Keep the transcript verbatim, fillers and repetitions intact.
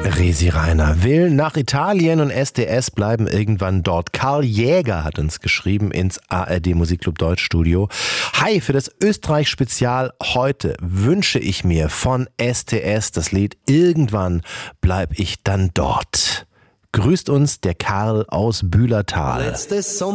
Resi Reiner will nach Italien und S D S bleiben irgendwann dort. Karl Jäger hat uns geschrieben ins A R D Musikclub Deutschstudio. Hi, für das Österreich-Spezial heute wünsche ich mir von S T S das Lied Irgendwann bleib ich dann dort. Grüßt uns der Karl aus Bühlertal. Letztes Sommer